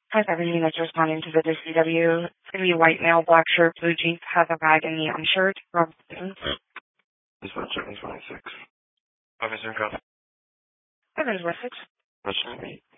Hi, 17, that's responding to the DCW. It's going to be white male, black shirt, blue jeans, has a bag and neon shirt. Robinson. Dispatch 726. Officer Cuff. Hi, there's Wessex. What's your name?